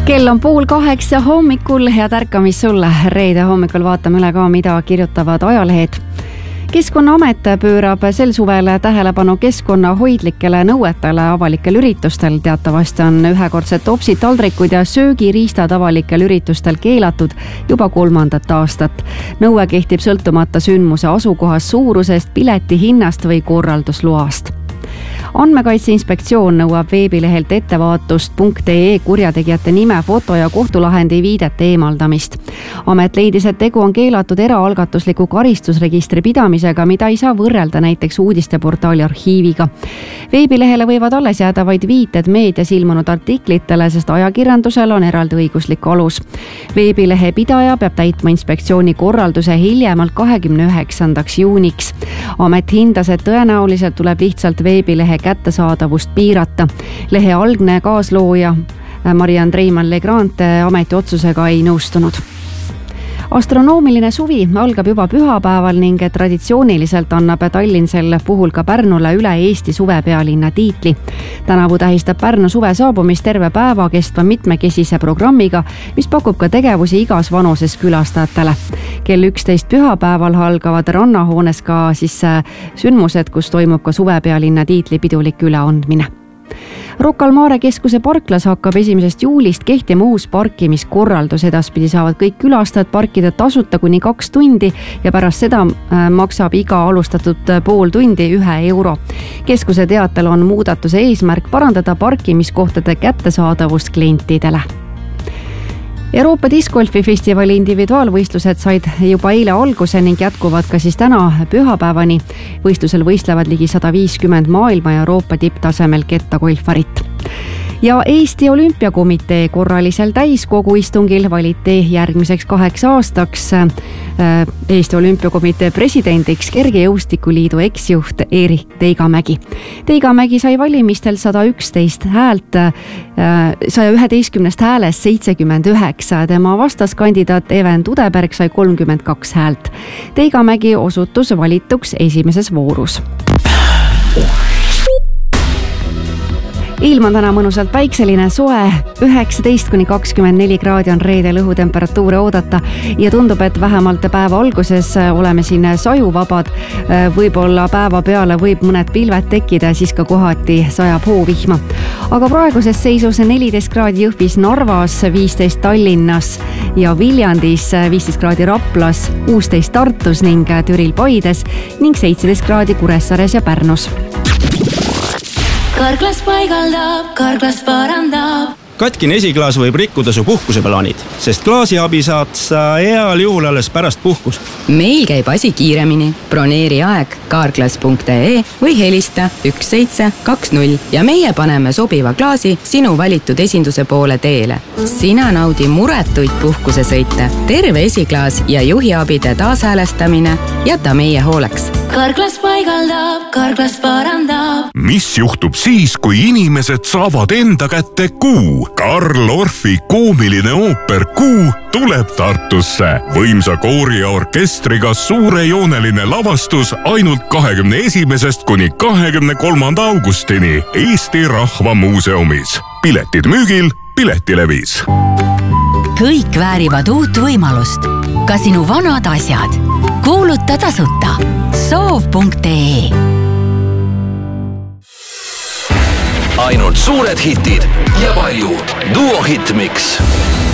Kell on 7:30 hommikul, head ärkamist sulle. Reede hommikul vaatame üle ka, mida kirjutavad ajalehed. Keskkonnaamet pöörab sel suvel tähelepanu keskkonnahoidlikele nõuetele avalikel üritustel. Teatavasti on ühekordsed topsid, taldrikud ja söögiriistad avalikel üritustel keelatud juba 3. aastat. Nõue kehtib sõltumata sündmuse asukohast, suurusest, pileti hinnast või korraldusloast. Andmekaitse Inspektsioon nõuab veebilehelt ettevaatust.ee kurjategijate nime, foto ja kohtulahendi viidete eemaldamist. Amet leidis, et tegu on keelatud eraalgatusliku karistusregistri pidamisega, mida ei saa võrrelda näiteks uudisteportaali arhiiviga. Veebilehele võivad alles jääda vaid viited meedias ilmunud artiklitele, sest ajakirjandusel on eraldi õiguslik alus. Veebilehe pidaja peab täitma inspektsiooni korralduse hiljemalt 29. juuniks. Amet hindas, et tõenäoliselt tuleb lihtsalt veebilehe kättesaadavust piirata. Lehe algne kaaslooja Marianne Treimann-Legrand ameti otsusega ei nõustunud. Astronoomiline suvi algab juba pühapäeval ning traditsiooniliselt annab Tallinn sel puhul ka Pärnule üle Eesti suvepealinna tiitli. Tänavu tähistab Pärnu suve saabumist terve päeva kestva mitmekesise programmiga, mis pakub ka tegevusi igas vanuses külastajatele. Kell 11 pühapäeval algavad rannahoones ka sündmused, kus toimub ka suvepealinna tiitli pidulik üleandmine. Rocca al Mare keskuse parklas hakkab 1. juulist kehtima uus parkimiskorraldus. Edaspidi saavad kõik külastajad parkida tasuta kuni 2 tundi ja pärast seda maksab iga alustatud pool tundi 1 euro. Keskuse teatel on muudatuse eesmärk parandada parkimiskohtade kättesaadavust klientidele. Euroopa Discgolfi festivali individuaalvõistlused said juba eile alguse ning jätkuvad ka täna pühapäevani. Võistlusel võistlevad ligi 150 maailma ja Euroopa tipptasemel kettagolfarit. Ja Eesti Olümpiakomitee korralisel täiskogu istungil valiti järgmiseks 8 aastaks Eesti Olümpiakomitee presidendiks Kergejõustikuliidu eksjuht Eerik Teigamägi. Teigamägi sai valimistel 111 häälest 79. Tema vastaskandidaat Even Tudeberg sai 32 häält. Teigamägi osutus valituks esimeses voorus. Ilm on täna mõnusalt päikseline, soe, 19–24 kraadi on reedel õhutemperatuure oodata ja tundub, et vähemalt päeva alguses oleme siin sajuvabad. Võib-olla päeva peale võib mõned pilved tekkida, siis ka kohati sajab hoovihma. Aga praeguses seisus 14 kraadi Jõhvis, Narvas, 15 Tallinnas ja Viljandis, 15 kraadi Raplas, 16 Tartus ning Türil Paides ning 17 kraadi Kuressaares ja Pärnus. Karklas paigaldab, Karklas parandab. Katkine esiklaas võib rikkuda su puhkuseplaanid, sest klaasi abi saad sa heal juhul alles pärast puhkust. Meil käib asi kiiremini. Broneeri aeg karklas.ee või helista 1720 ja meie paneme sobiva klaasi sinu valitud esinduse poole teele. Sina naudi muretuid puhkusesõite, terve esiklaas ja juhiabide taashäälestamine jäta meie hooleks. Karklas paigaldab, Karklas parandab. Mis juhtub siis, kui inimesed saavad enda kätte Kuu? Karl Orfi koomiline ooper Kuu tuleb Tartusse. Võimsa koori ja orkestriga suurejooneline lavastus ainult 21. kuni 23. augustini Eesti Rahva Muuseumis. Piletid müügil Piletilevis. Kõik väärivad uut võimalust. Ka sinu vanad asjad. Kuuluta tasuta. Soov.ee. Ainult suured hitid ja palju Duo Hitmix.